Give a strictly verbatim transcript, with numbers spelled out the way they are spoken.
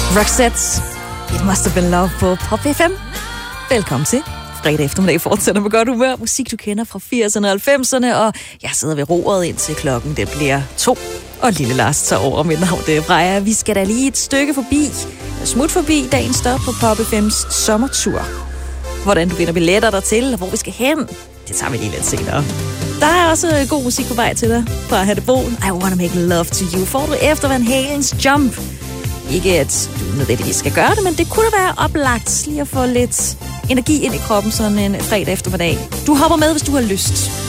Roxette, It Must Have Been Love på Pop F M. Velkommen til. Fredag eftermiddag fortsætter med godt humør. Musik, du kender fra firserne og halvfemserne, og jeg sidder ved roret indtil klokken det bliver to. Og lille Lars tager over. Mit navn det er Freja. Vi skal da lige et stykke forbi, smut forbi dagens stop på Pop F M's sommertur. Hvordan du vinder billetter dertil, og hvor vi skal hen, det tager vi lige lidt senere. Der er også god musik på vej til dig fra Hattebol. I Wanna Make Love To You. Får du efter Van Halens Jump. Ikke at du nødvendigvis skal gøre det, men det kunne da være oplagt lige at få lidt energi ind i kroppen sådan en fredag eftermiddag. Du hopper med, hvis du har lyst.